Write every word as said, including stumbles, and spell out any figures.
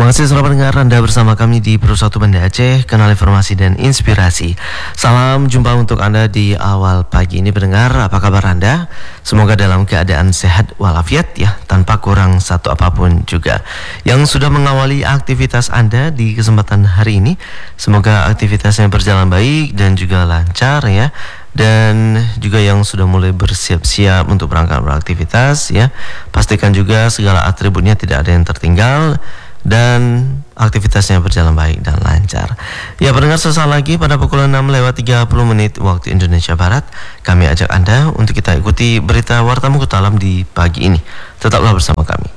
Terima kasih selamat pendengar, Anda bersama kami di Pro satu Banda Aceh, kanal informasi dan inspirasi. Salam jumpa untuk Anda di awal pagi ini pendengar. Apa kabar Anda? Semoga dalam keadaan sehat walafiat ya, tanpa kurang satu apapun juga. Yang sudah mengawali aktivitas Anda di kesempatan hari ini, semoga aktivitasnya berjalan baik dan juga lancar ya. Dan juga yang sudah mulai bersiap-siap untuk berangkat beraktivitas ya, pastikan juga segala atributnya tidak ada yang tertinggal dan aktivitasnya berjalan baik dan lancar. Ya pendengar, sesaat lagi pada pukul enam lewat tiga puluh menit waktu Indonesia Barat, kami ajak Anda untuk kita ikuti berita Warta Mukhtalam di pagi ini. Tetaplah bersama kami.